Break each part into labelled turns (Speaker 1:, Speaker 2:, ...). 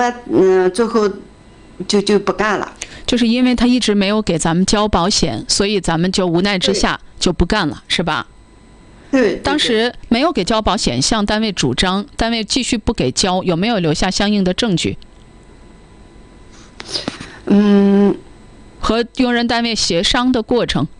Speaker 1: 外最后就不干了。
Speaker 2: 就是因为他一直没有给咱们交保险，所以咱们就无奈之下就不干了，是吧？
Speaker 1: 对。
Speaker 2: 当时没有给交保险，向单位主张，单位继续不给交，有没有留下相应的证据？和用人单位协商的过程。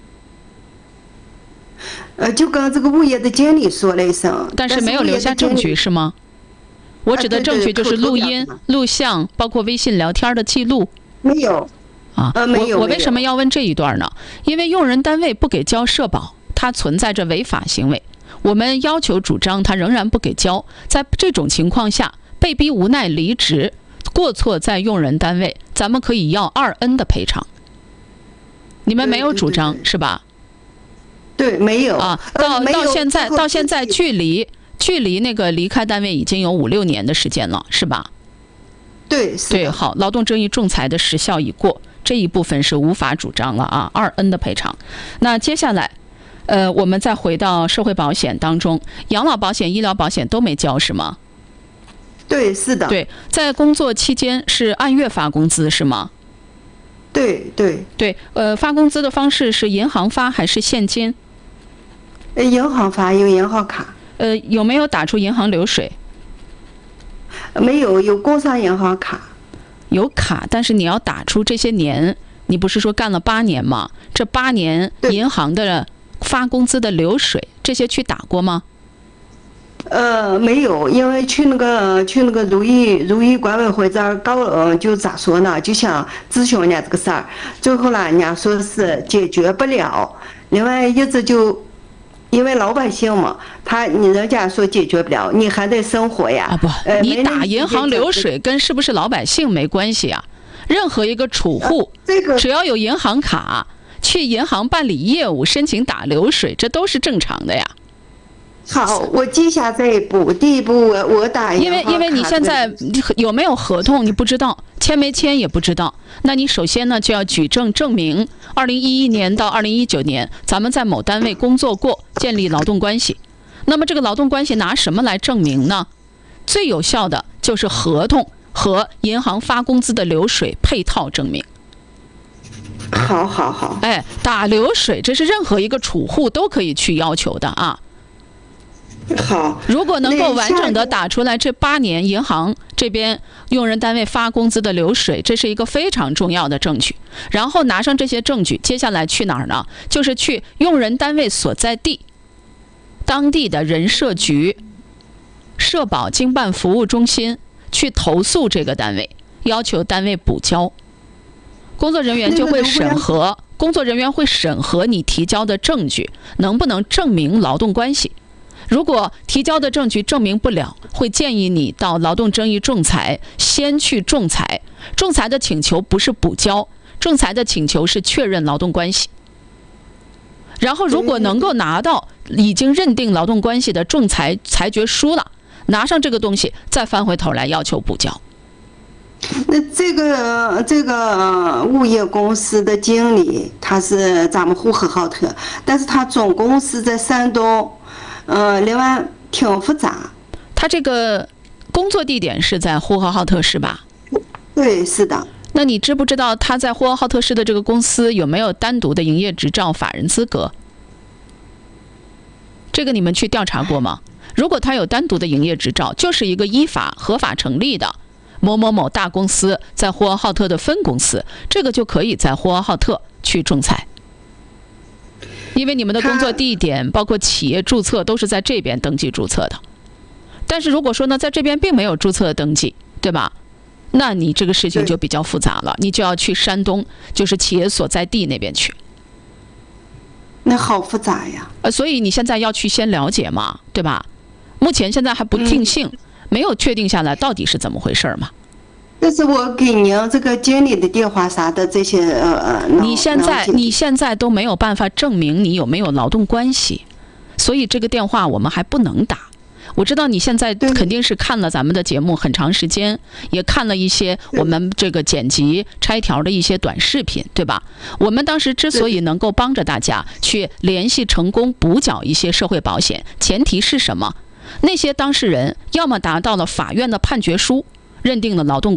Speaker 1: 就跟这个物业的经理说了一声，
Speaker 2: 但是没有留下证据是吗？我指的证据就是录音、录像，包括微信聊天的记录。
Speaker 1: 没有。没有。
Speaker 2: 我为什么要问这一段呢？因为用人单位不给交社保，它存在着违法行为。我们要求主张，他仍然不给交，在这种情况下，被逼无奈离职，过错在用人单位，咱们可以要2N 的赔偿。你们没有主张是吧？
Speaker 1: 对，没有
Speaker 2: 啊。到现在距离那个离开单位已经有5、6年的时间了，是吧？
Speaker 1: 对，是的。
Speaker 2: 对，好，劳动争议仲裁的时效已过，这一部分是无法主张了啊，2N 的赔偿。那接下来，我们再回到社会保险当中，养老保险、医疗保险都没交是吗？
Speaker 1: 对，是的。
Speaker 2: 对，在工作期间是按月发工资是吗？
Speaker 1: 对。
Speaker 2: 发工资的方式是银行发还是现金？
Speaker 1: 银行发，有银行卡。
Speaker 2: 有没有打出银行流水？
Speaker 1: 没有，有工商银行卡。
Speaker 2: 有卡，但是你要打出这些年，你不是说干了8年吗？这8年银行的发工资的流水，这些去打过吗？
Speaker 1: 没有，因为去那个如意管委会这儿搞，就咋说呢，就想咨询人家这个事儿，最后呢，人家说是解决不了，另外一直就。因为老百姓嘛，人家说解决不了，你还得生活呀。
Speaker 2: 不，你打银行流水跟是不是老百姓没关系啊。任何一个储户，只要有银行卡，去银行办理业务，申请打流水，这都是正常的呀。
Speaker 1: 好，我记下这一步。第一步，我打银行卡。
Speaker 2: 因为你现在有没有合同你不知道，签没签也不知道，那你首先呢就要举证证明2011年到2019年咱们在某单位工作过，建立劳动关系。那么这个劳动关系拿什么来证明呢？最有效的就是合同和银行发工资的流水配套证明。
Speaker 1: 好。
Speaker 2: 打流水这是任何一个储户都可以去要求的啊。
Speaker 1: 好，
Speaker 2: 如果能够完整的打出来这8年银行这边用人单位发工资的流水，这是一个非常重要的证据。然后拿上这些证据，接下来去哪儿呢？就是去用人单位所在地当地的人社局、社保经办服务中心去投诉这个单位，要求单位补交。工作人员就会审核，你提交的证据能不能证明劳动关系。如果提交的证据证明不了，会建议你到劳动争议仲裁，先去仲裁。仲裁的请求不是补交，仲裁的请求是确认劳动关系。然后如果能够拿到已经认定劳动关系的仲裁裁决书了，拿上这个东西，再翻回头来要求补交。
Speaker 1: 那这个物业公司的经理，他是咱们呼和浩特，但是他总公司在山东。另外挺复杂。
Speaker 2: 他这个工作地点是在呼和浩特市吧？
Speaker 1: 对，是的。
Speaker 2: 那你知不知道他在呼和浩特市的这个公司有没有单独的营业执照、法人资格？这个你们去调查过吗？如果他有单独的营业执照，就是一个依法合法成立的某某某大公司在呼和浩特的分公司，这个就可以在呼和浩特去仲裁。因为你们的工作地点包括企业注册都是在这边登记注册的。但是如果说呢，在这边并没有注册登记，对吧？那你这个事情就比较复杂了，你就要去山东，就是企业所在地那边去。
Speaker 1: 那好复杂呀。
Speaker 2: 所以你现在要去先了解嘛，对吧？目前现在还不定性，没有确定下来到底是怎么回事嘛。
Speaker 1: 这是我给您这个经理的电话啥的这些
Speaker 2: 你现在都没有办法证明你有没有劳动关系，所以这个电话我们还不能打。我知道你现在肯定是看了咱们的节目很长时间，也看了一些我们这个剪辑拆条的一些短视频，对吧？我们当时之所以能够帮着大家去联系成功补缴一些社会保险，前提是什么？那些当事人要么达到了法院的判决书，要么达到了政府的补缴。这个是最重要的。所以我们认定了劳动